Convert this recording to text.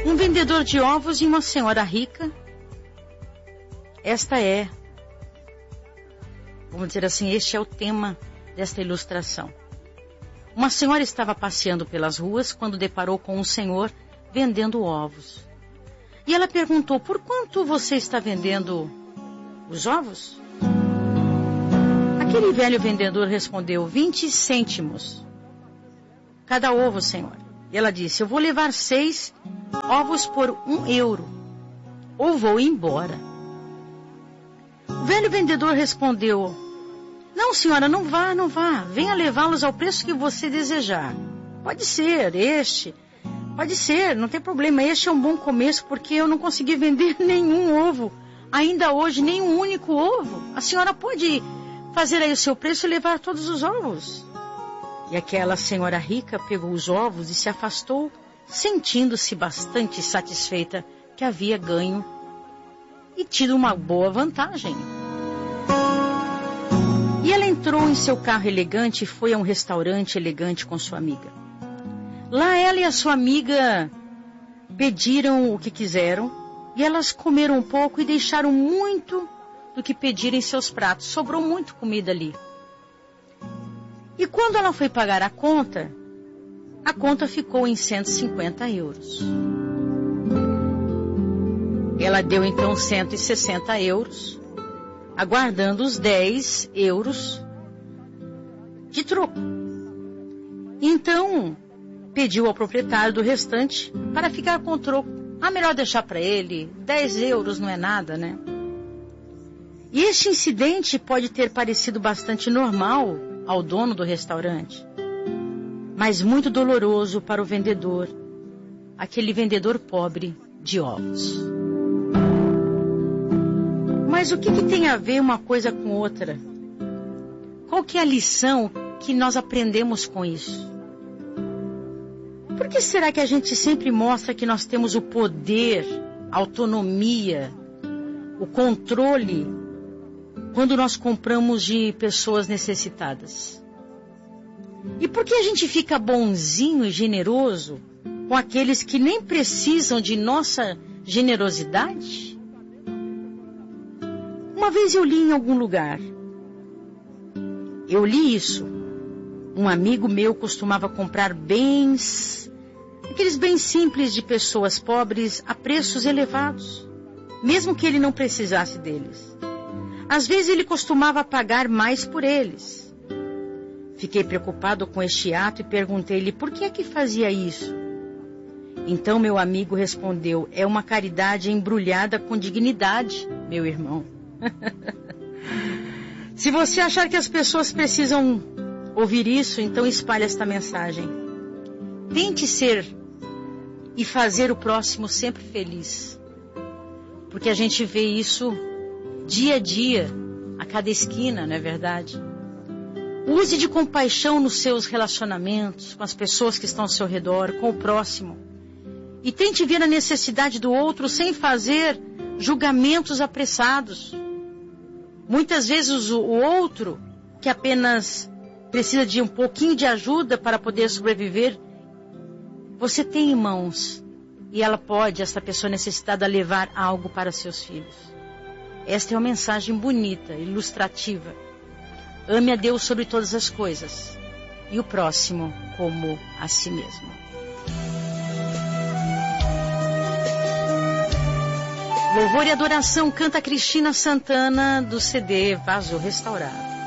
Um vendedor de ovos e uma senhora rica. Vamos dizer assim, este é o tema desta ilustração. Uma senhora estava passeando pelas ruas quando deparou com um senhor vendendo ovos. E ela perguntou: por quanto você está vendendo os ovos? Aquele velho vendedor respondeu: 20 cêntimos cada ovo, senhora. E ela disse: eu vou levar 6 ovos por 1 euro, ou vou embora. O velho vendedor respondeu: não, senhora, não vá. Venha levá-los ao preço que você desejar. Pode ser, não tem problema. Este é um bom começo, porque eu não consegui vender nenhum ovo. Ainda hoje, nem um único ovo. A senhora pode fazer aí o seu preço e levar todos os ovos. E aquela senhora rica pegou os ovos e se afastou, sentindo-se bastante satisfeita que havia ganho e tido uma boa vantagem. E ela entrou em seu carro elegante e foi a um restaurante elegante com sua amiga. Lá ela e a sua amiga pediram o que quiseram e elas comeram um pouco e deixaram muito do que pediram em seus pratos. Sobrou muito comida ali. E quando ela foi pagar a conta ficou em 150 euros. Ela deu então 160 euros, aguardando os 10 euros de troco. Então, pediu ao proprietário do restante para ficar com o troco. Melhor deixar para ele, 10 euros não é nada, né? E este incidente pode ter parecido bastante normal ao dono do restaurante, mas muito doloroso para o vendedor, aquele vendedor pobre de ovos. Mas o que tem a ver uma coisa com outra? Qual que é a lição que nós aprendemos com isso? Por que será que a gente sempre mostra que nós temos o poder, a autonomia, o controle, quando nós compramos de pessoas necessitadas? E por que a gente fica bonzinho e generoso com aqueles que nem precisam de nossa generosidade? Uma vez eu li em algum lugar, um amigo meu costumava comprar bens, aqueles bens simples de pessoas pobres a preços elevados, mesmo que ele não precisasse deles. Às vezes ele costumava pagar mais por eles. Fiquei preocupado com este ato e perguntei-lhe por que é que fazia isso. Então meu amigo respondeu: é uma caridade embrulhada com dignidade, meu irmão. Se você achar que as pessoas precisam ouvir isso, então espalhe esta mensagem. Tente ser e fazer o próximo sempre feliz. Porque a gente vê isso dia a dia, a cada esquina, não é verdade? Use de compaixão nos seus relacionamentos, com as pessoas que estão ao seu redor, com o próximo. E tente ver a necessidade do outro sem fazer julgamentos apressados. Muitas vezes o outro, que apenas precisa de um pouquinho de ajuda para poder sobreviver, você tem em mãos e essa pessoa necessitada, levar algo para seus filhos. Esta é uma mensagem bonita, ilustrativa. Ame a Deus sobre todas as coisas e o próximo como a si mesmo. Louvor e adoração, canta Cristina Santana, do CD Vaso Restaurado.